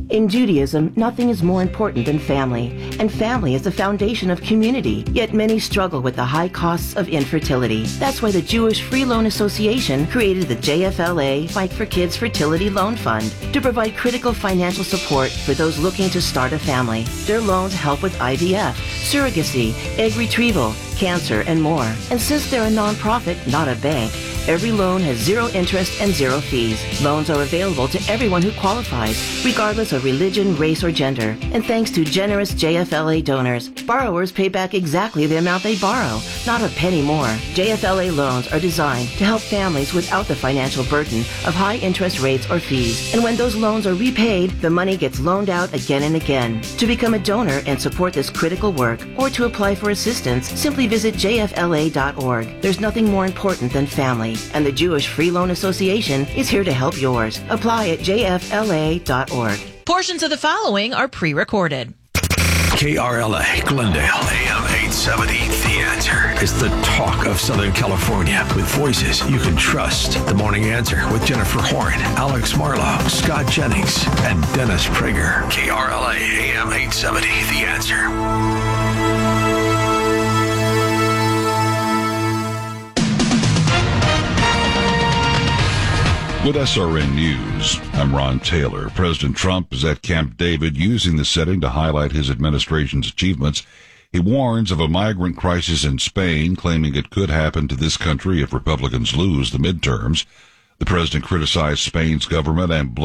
In Judaism, nothing is more important than family, and family is the foundation of community, yet many struggle with the high costs of infertility. That's why the Jewish Free Loan Association created the J F L A Fight for Kids Fertility Loan Fund to provide critical financial support for those looking to start a family. Their loans help with I V F, surrogacy, egg retrieval, cancer, and more. And since they're a nonprofit, not a bank, every loan has zero interest and zero fees. Loans are available to everyone who qualifies, regardless of religion, race, or gender. And thanks to generous J F L A donors, borrowers pay back exactly the amount they borrow, not a penny more. J F L A loans are designed to help families without the financial burden of high interest rates or fees. And when those loans are repaid, the money gets loaned out again and again. To become a donor and support this critical work, or to apply for assistance, simply visit J F L A dot org. There's nothing more important than family, and the Jewish Free Loan Association is here to help yours. Apply at J F L A dot org. Portions of the following are pre-recorded. K R L A, Glendale, A M eight seventy, The Answer. It's the talk of Southern California with voices you can trust. The Morning Answer with Jennifer Horn, Alex Marlowe, Scott Jennings, and Dennis Prager. K R L A, A M eight seventy, The Answer. With S R N News, I'm Ron Taylor. President Trump is at Camp David using the setting to highlight his administration's achievements. He warns of a migrant crisis in Spain, claiming it could happen to this country if Republicans lose the midterms. The president criticized Spain's government and blamed